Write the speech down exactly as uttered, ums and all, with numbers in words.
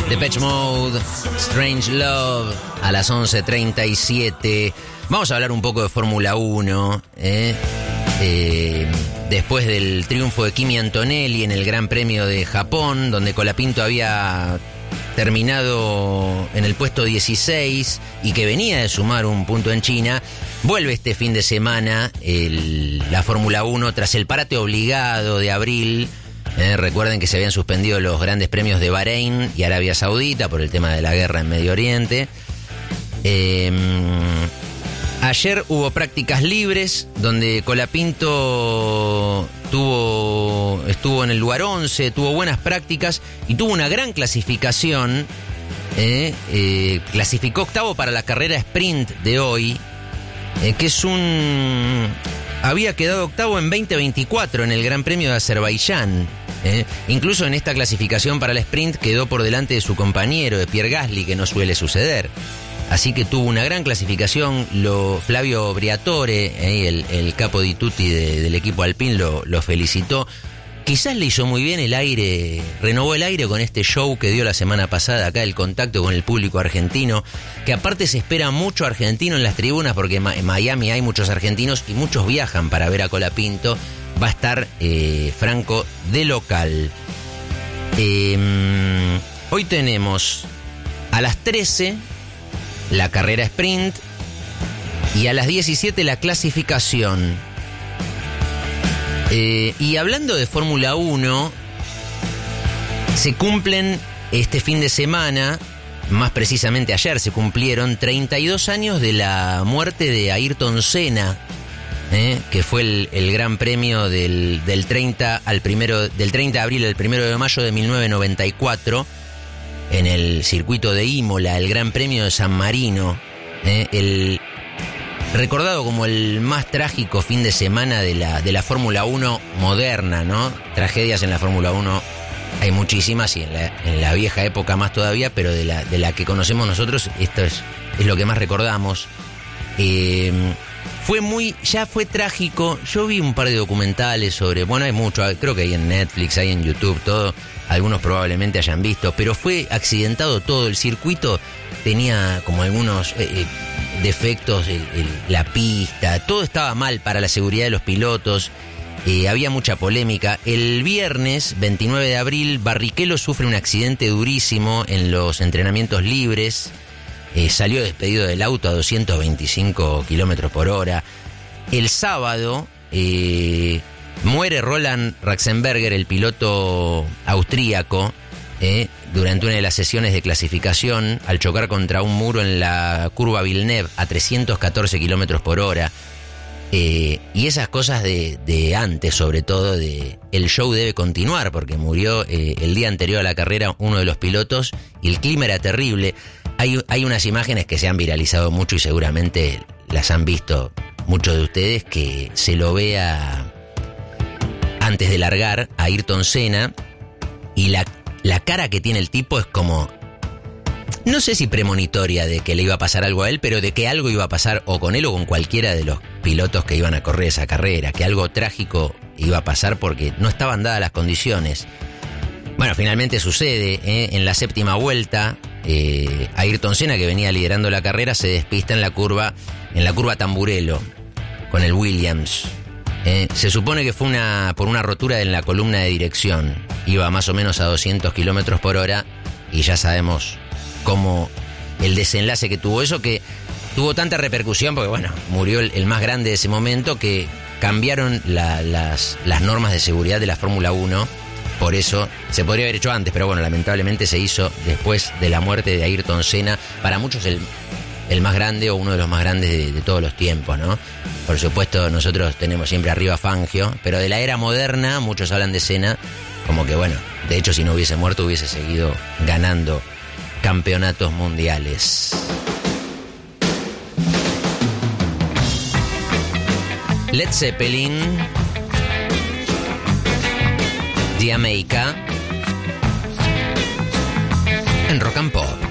Depeche Mode, Strange Love, a las once treinta y siete. Vamos a hablar un poco de Fórmula uno, ¿eh? Eh, después del triunfo de Kimi Antonelli en el Gran Premio de Japón, donde Colapinto había terminado en el puesto dieciséis y que venía de sumar un punto en China, vuelve este fin de semana el, la Fórmula uno tras el parate obligado de abril. Eh, recuerden que se habían suspendido los grandes premios de Bahrein y Arabia Saudita por el tema de la guerra en Medio Oriente. Eh, ayer hubo prácticas libres donde Colapinto tuvo, estuvo en el lugar once, tuvo buenas prácticas y tuvo una gran clasificación. Eh, eh, clasificó octavo para la carrera sprint de hoy, eh, que es un... Había quedado octavo en veinte veinticuatro en el Gran Premio de Azerbaiyán. ¿eh? Incluso en esta clasificación para el sprint quedó por delante de su compañero, de Pierre Gasly, que no suele suceder. Así que tuvo una gran clasificación. Lo, Flavio Briatore, ¿eh? el, el capo di tutti de, del equipo Alpine, lo, lo felicitó. Quizás le hizo muy bien el aire, renovó el aire con este show que dio la semana pasada acá, el contacto con el público argentino, que aparte se espera mucho argentino en las tribunas, porque en Miami hay muchos argentinos y muchos viajan para ver a Colapinto. Va a estar eh, Franco de local. Eh, hoy tenemos a las trece la carrera sprint y a las diecisiete la clasificación. Eh, y hablando de Fórmula uno, se cumplen este fin de semana, más precisamente ayer se cumplieron treinta y dos años de la muerte de Ayrton Senna, eh, que fue el, el gran premio del, del, treinta al primero, del treinta de abril al primero de mayo de mil novecientos noventa y cuatro, en el circuito de Imola, el Gran Premio de San Marino, eh, el... recordado como el más trágico fin de semana de la, de la Fórmula uno moderna, ¿no? Tragedias en la Fórmula uno hay muchísimas y en la, en la vieja época más todavía, pero de la, de la que conocemos nosotros, esto es, es lo que más recordamos. Eh, fue muy, ya fue trágico. Yo vi un par de documentales sobre, bueno, hay mucho, creo que hay en Netflix, hay en YouTube, todo, algunos probablemente hayan visto, pero fue accidentado todo, el circuito tenía como algunos... Eh, eh, defectos, el, el, la pista, todo estaba mal para la seguridad de los pilotos, eh, había mucha polémica. El viernes veintinueve de abril, Barrichello sufre un accidente durísimo en los entrenamientos libres, eh, salió despedido del auto a doscientos veinticinco kilómetros por hora. El sábado eh, muere Roland Ratzenberger, el piloto austríaco, eh, durante una de las sesiones de clasificación al chocar contra un muro en la curva Villeneuve a trescientos catorce kilómetros por hora. Eh, y esas cosas de, de antes, sobre todo, de el show debe continuar, porque murió eh, el día anterior a la carrera uno de los pilotos y el clima era terrible. Hay, hay unas imágenes que se han viralizado mucho y seguramente las han visto muchos de ustedes, que se lo vea antes de largar a Ayrton Senna y la La cara que tiene el tipo es como, no sé si premonitoria de que le iba a pasar algo a él, pero de que algo iba a pasar o con él o con cualquiera de los pilotos que iban a correr esa carrera, que algo trágico iba a pasar porque no estaban dadas las condiciones. Bueno, finalmente sucede, ¿eh? En la séptima vuelta, eh, Ayrton Senna, que venía liderando la carrera, se despista en la curva, en la curva Tamburello, con el Williams. Eh, se supone que fue una por una rotura en la columna de dirección. Iba más o menos a doscientos kilómetros por hora y ya sabemos cómo el desenlace que tuvo eso, que tuvo tanta repercusión porque, bueno, murió el, el más grande de ese momento, que cambiaron la, las, las normas de seguridad de la Fórmula uno. Por eso se podría haber hecho antes, pero bueno, lamentablemente se hizo después de la muerte de Ayrton Senna. Para muchos el... el más grande o uno de los más grandes de, de todos los tiempos, ¿no? Por supuesto, nosotros tenemos siempre arriba a Fangio, pero de la era moderna muchos hablan de Senna como que, bueno, de hecho, si no hubiese muerto hubiese seguido ganando campeonatos mundiales. Led Zeppelin, Jamaica, en Rock and Pop.